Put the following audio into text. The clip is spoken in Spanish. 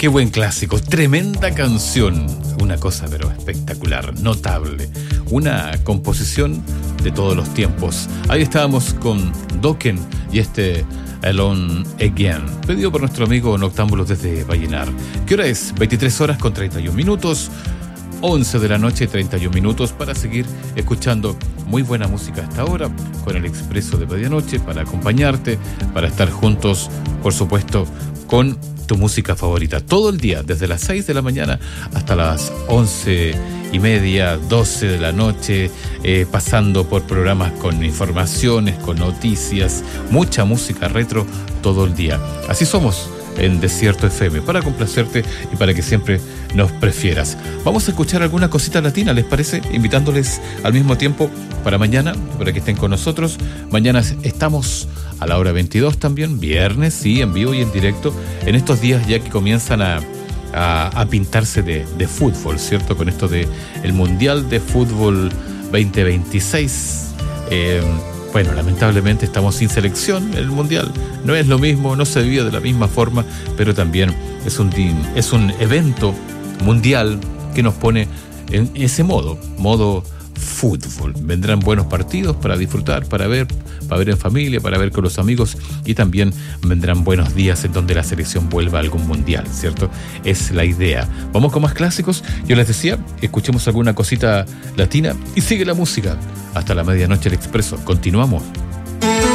Qué buen clásico, tremenda canción, una cosa pero espectacular, notable, una composición de todos los tiempos. Ahí estábamos con Dokken y Alone Again, pedido por nuestro amigo Noctámbulos desde Vallenar. ¿Qué hora es? 23 horas con 31 minutos, 11 de la noche 31 minutos, para seguir escuchando muy buena música hasta ahora, con el Expreso de Medianoche, para acompañarte, para estar juntos, por supuesto, con tu música favorita, todo el día, desde las 6 de la mañana hasta las 11:30, 12 de la noche, pasando por programas con informaciones, con noticias, mucha música retro todo el día. Así somos en Desierto FM, para complacerte y para que siempre nos prefieras. Vamos a escuchar alguna cosita latina, ¿les parece? Invitándoles al mismo tiempo para mañana, para que estén con nosotros. Mañana estamos a la hora 22 también, viernes, sí, en vivo y en directo, en estos días ya que comienzan a pintarse de fútbol, ¿cierto? Con esto de el Mundial de Fútbol 2026. Bueno, lamentablemente estamos sin selección en el Mundial. No es lo mismo, no se vive de la misma forma, pero también es un evento mundial que nos pone en ese modo fútbol. Vendrán buenos partidos para disfrutar, para ver en familia, para ver con los amigos, y también vendrán buenos días en donde la selección vuelva a algún mundial, ¿cierto? Es la idea. Vamos con más clásicos. Yo les decía, escuchemos alguna cosita latina y sigue la música. Hasta la medianoche el Expreso. Continuamos.